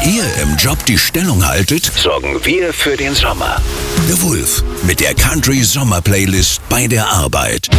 ihr im Job die Stellung haltet, sorgen wir für den Sommer. The Wolf mit der Country Sommer Playlist bei der Arbeit.